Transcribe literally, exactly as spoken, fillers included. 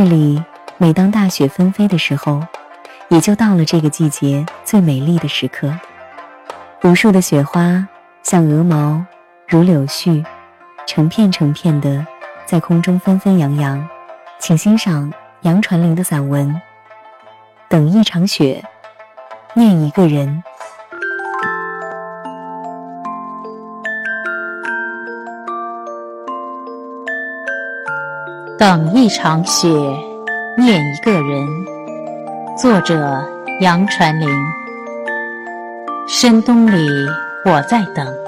里，每当大雪纷飞的时候，也就到了这个季节最美丽的时刻。无数的雪花像鹅毛，如柳絮，成片成片的在空中纷纷扬扬。请欣赏杨传林的散文《等一场雪，念一个人》。 等一场雪，念一个人。作者杨传林。深冬里我在等，